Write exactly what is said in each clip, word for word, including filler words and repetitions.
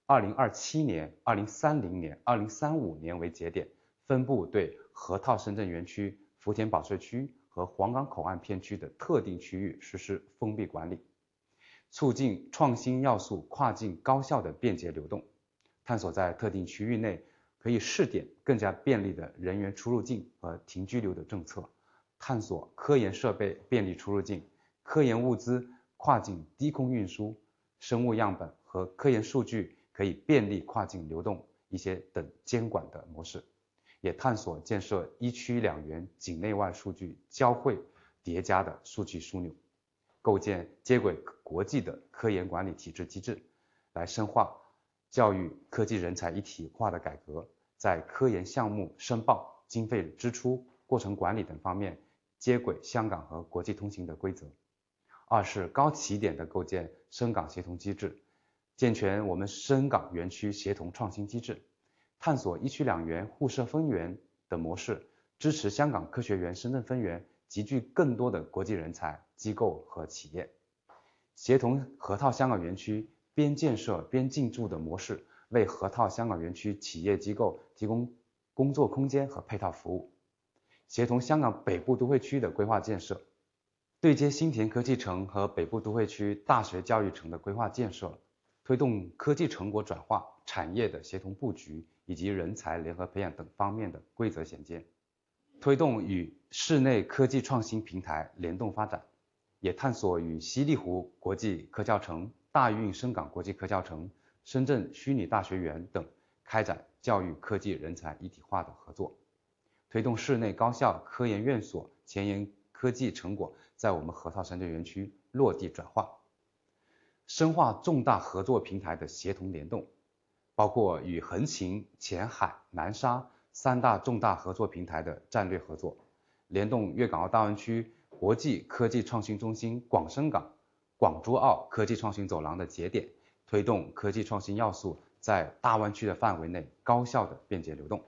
二零二七年、二零三零年、二零三五年为节点，分布对河套深圳园区、福田保税区和黄岗口岸片区的特定区域实施封闭管理，促进创新要素跨境高效的便捷流动，探索在特定区域内可以试点更加便利的人员出入境和停居留的政策，探索科研设备便利出入境、科研物资跨境低空运输、生物样本和科研数据可以便利跨境流动一些等监管的模式，也探索建设一区两园境内外数据交汇叠加的数据枢纽，构建接轨国际的科研管理体制机制，来深化教育科技人才一体化的改革，在科研项目申报、经费支出、过程管理等方面接轨香港和国际通行的规则。二是高起点的构建深港协同机制，健全我们深港园区协同创新机制，探索一区两园互设分园的模式，支持香港科学园深圳分园集聚更多的国际人才、机构和企业，协同河套香港园区边建设边进驻的模式，为河套香港园区企业机构提供工作空间和配套服务，协同香港北部都会区的规划建设，对接新田科技城和北部都会区大学教育城的规划建设，推动科技成果转化、产业的协同布局以及人才联合培养等方面的规则衔接，推动与室内科技创新平台联动发展，也探索与西丽湖国际科教城、大运深港国际科教城、深圳虚拟大学园等开展教育科技人才一体化的合作，推动室内高校科研院所前沿科技成果在我们河套深圳园区落地转化，深化重大合作平台的协同联动，包括与横琴、前海、南沙三大重大合作平台的战略合作，联动粤港澳大湾区国际科技创新中心广深港、广珠澳科技创新走廊的节点，推动科技创新要素在大灣區嘅範圍內高效的便捷流動。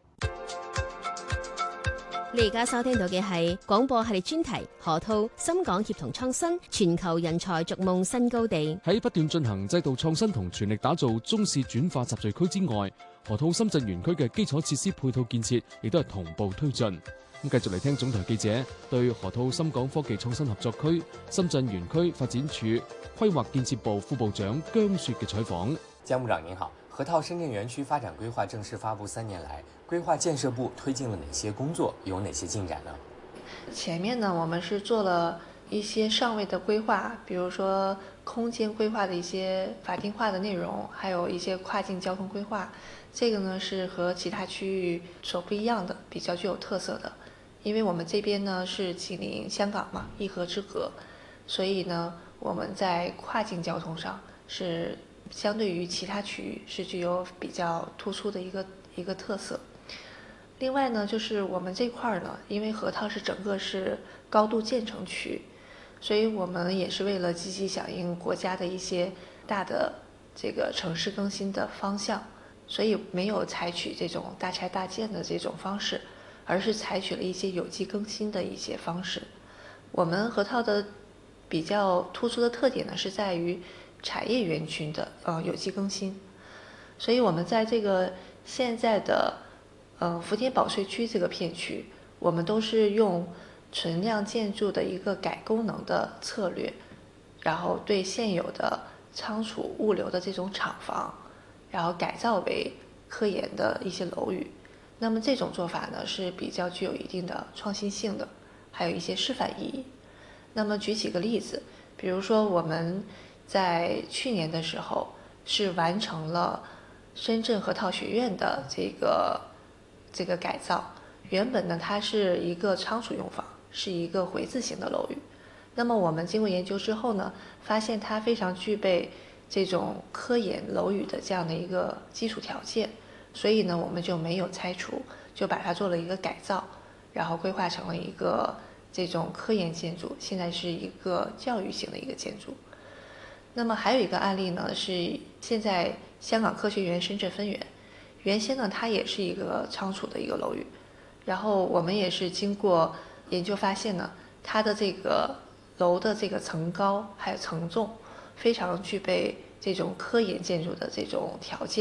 你而家收聽到嘅係廣播系列專題河套深港協同創新，全球人才逐夢新高地。 喺不斷進行制度創新同全力打造中試轉化集聚區之外，河套深圳園區嘅基礎設施配套建設亦都係同步推進。咁繼續嚟聽總台記者對河套深港科技創新合作區深圳園區發展處規劃建設部副部長姜雪嘅採訪。 姜部長您好，河套深圳園區發展規劃正式發布三年來，規劃建設部推進了哪些工作，有哪些進展呢？ 前面呢，我們是做了一些上位的規劃，比如說空間規劃的一些法定化的內容，還有一些跨境交通規劃。這個呢是和其他區域所不一樣的，比較具有特色的。因為我們這邊呢是緊鄰香港嘛，一河之隔，所以呢我們在跨境交通上是相對於其他區域是具有比較突出的一個一個特色。另外呢，就是我們這塊呢，因為河套是整個是高度建成區，所以我們也是為了積極響應國家的一些大的這個城市更新的方向，所以沒有採取這種大拆大建的這種方式，而是採取了一些有機更新的一些方式。我們河套的比較突出的特點呢，是在於產業園群的呃有機更新。所以我們在這個現在的呃福田保稅區這個片區，我們都是用存量建築的一個改功能的策略，然後對現有的倉儲物流的這種廠房，然後改造為科研的一些樓宇。那麼這種做法呢是比較具有一定的創新性的，還有一些示範意義。那麼舉幾個例子，比如說我們在去年的時候是完成了深圳河套學院的這個這個改造。原本呢它是一個倉儲用房，是一個回字形的樓宇。那麼我們經過研究之後呢，發現它非常具備這種科研樓宇的這樣的一個基礎條件。所以呢，我們就沒有拆除，就把它做了一個改造，然後規劃成了一個這種科研建築，現在是一個教育型的一個建築。那麼還有一個案例呢，是現在香港科學園深圳分園，原先呢它也是一個倉儲的一個樓宇，然後我們也是經過研究發現呢，它的這個樓的這個層高還有層重，非常具備這種科研建築的這種條件。